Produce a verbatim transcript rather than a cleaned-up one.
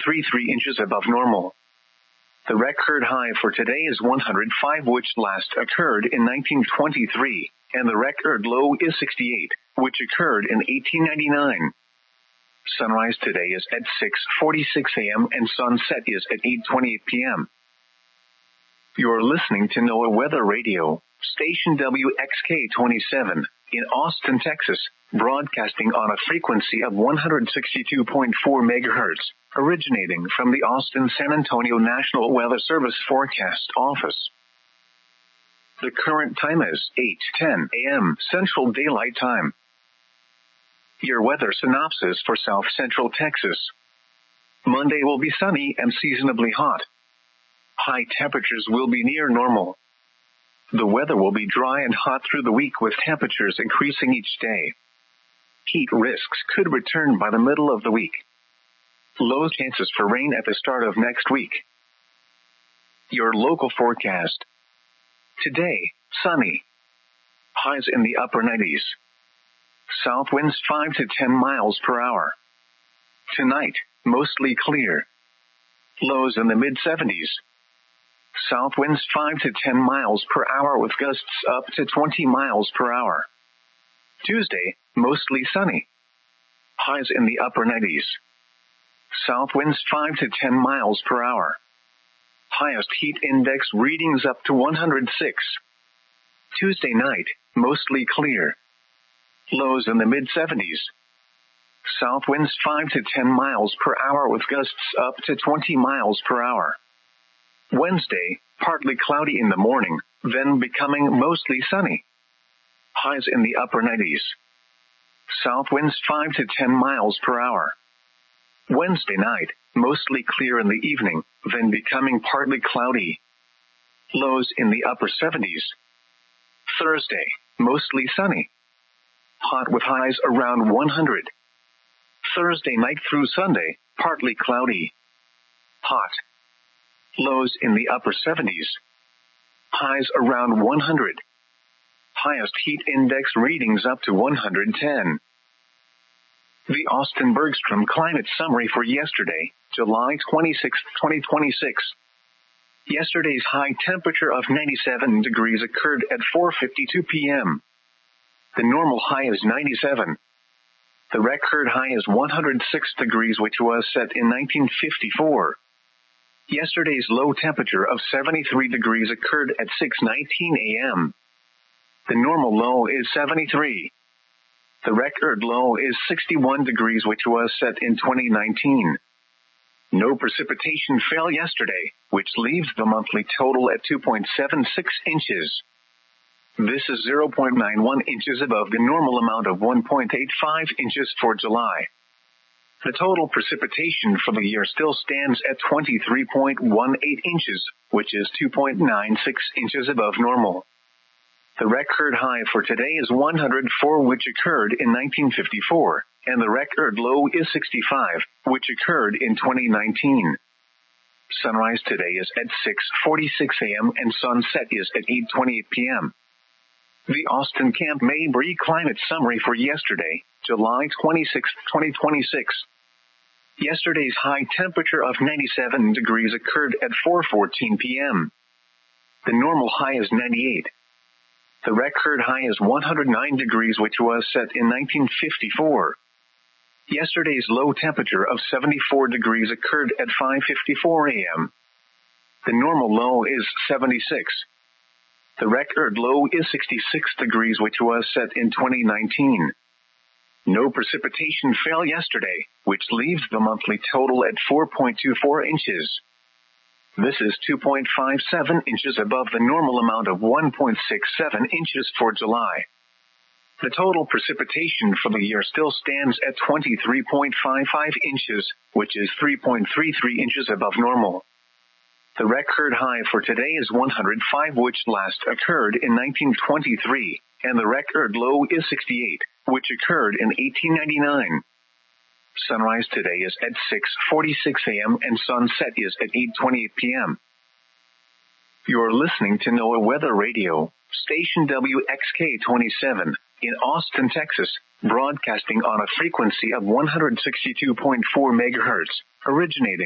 thirty-three inches above normal. The record high for today is one hundred five, which last occurred in nineteen twenty-three, and the record low is sixty-eight, which occurred in eighteen ninety-nine. Sunrise today is at six forty-six a m and sunset is at eight twenty-eight p m You're listening to NOAA Weather Radio, station W X K twenty-seven, in Austin, Texas, broadcasting on a frequency of one hundred sixty-two point four megahertz, originating from the Austin-San Antonio National Weather Service Forecast Office. The current time is eight ten a m Central Daylight Time. Your weather synopsis for South Central Texas. Monday will be sunny and seasonably hot. High temperatures will be near normal. The weather will be dry and hot through the week, with temperatures increasing each day. Heat risks could return by the middle of the week. Low chances for rain at the start of next week. Your local forecast. Today, sunny. Highs in the upper nineties. South winds five to ten miles per hour. Tonight, mostly clear. Lows in the mid seventies. South winds five to ten miles per hour with gusts up to twenty miles per hour. Tuesday, mostly sunny. Highs in the upper nineties. South winds five to ten miles per hour. Highest heat index readings up to one hundred six. Tuesday night, mostly clear. Lows in the mid seventies. South winds five to ten miles per hour with gusts up to twenty miles per hour. Wednesday, partly cloudy in the morning, then becoming mostly sunny. Highs in the upper nineties. South winds five to ten miles per hour. Wednesday night, mostly clear in the evening, then becoming partly cloudy. Lows in the upper seventies. Thursday, mostly sunny. Hot with highs around one hundred. Thursday night through Sunday, partly cloudy. Hot. Lows in the upper seventies. Highs around one hundred. Highest heat index readings up to one hundred ten. The Austin Bergstrom Climate Summary for yesterday, July twenty-sixth, twenty twenty-six. Yesterday's high temperature of ninety-seven degrees occurred at four fifty-two p m The normal high is ninety-seven. The record high is one hundred six degrees, which was set in nineteen fifty-four. Yesterday's low temperature of seventy-three degrees occurred at six nineteen a m The normal low is seventy-three. The record low is sixty-one degrees, which was set in twenty nineteen. No precipitation fell yesterday, which leaves the monthly total at two point seven six inches. This is zero point nine one inches above the normal amount of one point eight five inches for July. The total precipitation for the year still stands at twenty-three point one eight inches, which is two point nine six inches above normal. The record high for today is one hundred four, which occurred in nineteen fifty-four, and the record low is sixty-five, which occurred in twenty nineteen. Sunrise today is at six forty-six a m and sunset is at eight twenty-eight p m The Austin Camp Mabry Climate Summary for yesterday, July twenty-sixth, twenty twenty-six. Yesterday's high temperature of ninety-seven degrees occurred at four fourteen p m The normal high is ninety-eight. The record high is one hundred nine degrees, which was set in nineteen fifty-four. Yesterday's low temperature of seventy-four degrees occurred at five fifty-four a m The normal low is seventy-six. The record low is sixty-six degrees, which was set in twenty nineteen. No precipitation fell yesterday, which leaves the monthly total at four point two four inches. This is two point five seven inches above the normal amount of one point six seven inches for July. The total precipitation for the year still stands at twenty-three point five five inches, which is three point three three inches above normal. The record high for today is one hundred five, which last occurred in nineteen twenty-three, and the record low is sixty-eight, which occurred in eighteen ninety-nine. Sunrise today is at six forty-six a m and sunset is at eight twenty-eight p m You're listening to NOAA Weather Radio, station W X K twenty-seven, in Austin, Texas, broadcasting on a frequency of one hundred sixty-two point four megahertz, originating